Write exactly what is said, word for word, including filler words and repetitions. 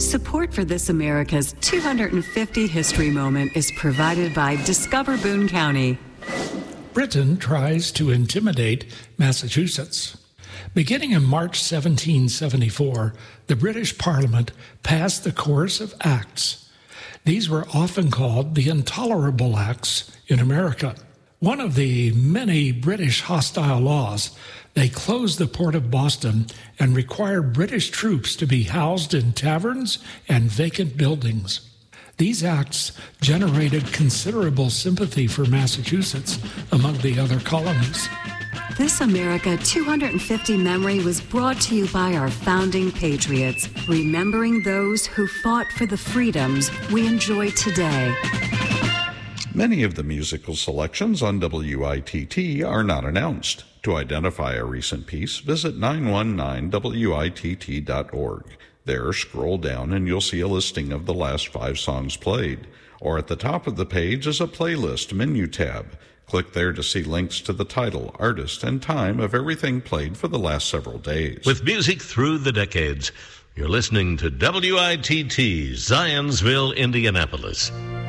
Support for This America's two hundred fifty History Moment is provided by Discover Boone County. Britain tries to intimidate Massachusetts. Beginning in March seventeen seventy-four, the British Parliament passed the Course of Acts. These were often called the Intolerable Acts in America. One of the many British hostile laws, they closed the port of Boston and required British troops to be housed in taverns and vacant buildings. These acts generated considerable sympathy for Massachusetts among the other colonies. This America two hundred fifty memory was brought to you by our founding patriots, remembering those who fought for the freedoms we enjoy today. Many of the musical selections on W I T T are not announced. To identify a recent piece, visit nine one nine W I T T dot org. There, scroll down and you'll see a listing of the last five songs played. Or at the top of the page is a playlist menu tab. Click there to see links to the title, artist, and time of everything played for the last several days. With music through the decades, you're listening to W I T T, Zionsville, Indianapolis.